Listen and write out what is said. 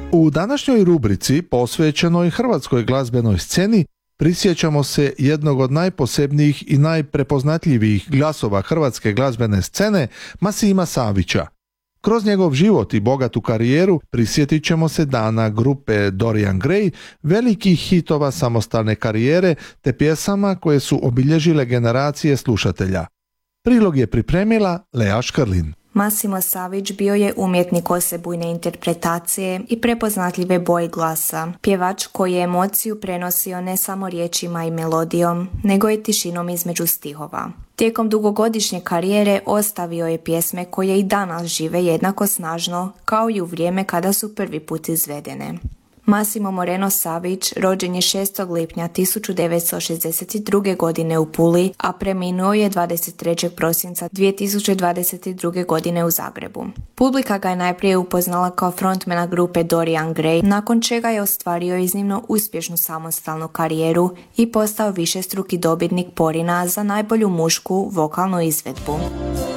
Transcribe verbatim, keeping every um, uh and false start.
U današnjoj rubrici posvećenoj hrvatskoj glazbenoj sceni prisjećamo se jednog od najposebnijih i najprepoznatljivijih glasova hrvatske glazbene scene, Masima Savića. Kroz njegov život i bogatu karijeru prisjetit ćemo se dana grupe Dorian Gray, velikih hitova samostalne karijere te pjesama koje su obilježile generacije slušatelja. Prilog je pripremila Lea Škrlin. Masimo Savić bio je umjetnik osebujne interpretacije i prepoznatljive boje glasa, pjevač koji je emociju prenosio ne samo riječima i melodijom, nego i tišinom između stihova. Tijekom dugogodišnje karijere ostavio je pjesme koje i danas žive jednako snažno kao i u vrijeme kada su prvi put izvedene. Masimo Moreno Savić rođen je šestog lipnja tisuću devetsto šezdeset druge. godine u Puli, a preminuo je dvadeset trećeg prosinca dvije tisuće dvadeset druge. godine u Zagrebu. Publika ga je najprije upoznala kao frontmana grupe Dorian Gray, nakon čega je ostvario iznimno uspješnu samostalnu karijeru i postao višestruki dobitnik Porina za najbolju mušku vokalnu izvedbu.